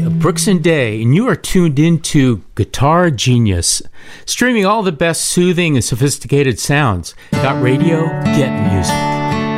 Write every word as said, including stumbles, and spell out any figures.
of Brooks and Day, and you are tuned into Guitar Genius, streaming all the best soothing and sophisticated sounds. Got radio? Get music.